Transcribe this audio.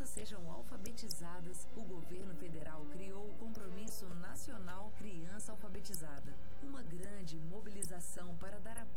crianças sejam alfabetizadas, o governo federal criou o Compromisso Nacional Criança Alfabetizada, uma grande mobilização para dar apoio